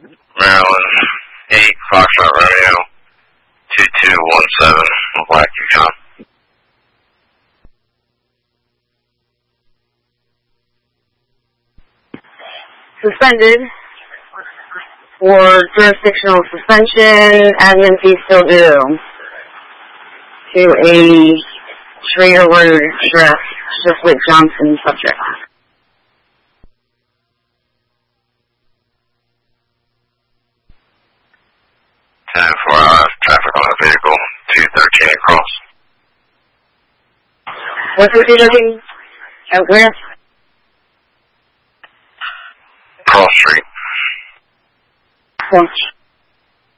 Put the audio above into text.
Maryland, 8, Foxtrot Romeo, 2217, Black Yukon. Suspended for jurisdictional suspension, admin fee still due to a Schrader Road address, Shiftwick Johnson subject. 10-4 hours, traffic on the vehicle, 213 across. What's he looking at where? Cross Street. Cross.